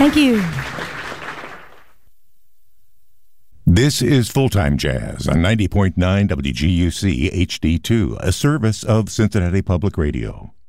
Thank you. This is Full-Time Jazz on 90.9 WGUC HD2, a service of Cincinnati Public Radio.